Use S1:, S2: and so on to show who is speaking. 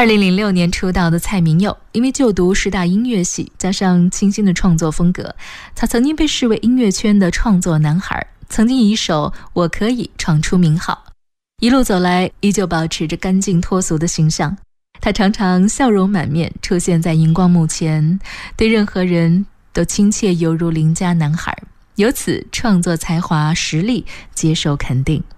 S1: 2006年出道的蔡明佑，因为就读师大音乐系，加上清新的创作风格，他曾经被视为音乐圈的创作男孩，曾经以一首《我可以》闯出名号。一路走来，依旧保持着干净脱俗的形象。他常常笑容满面，出现在荧光幕前，对任何人都亲切犹如邻家男孩，由此创作才华实力接受肯定。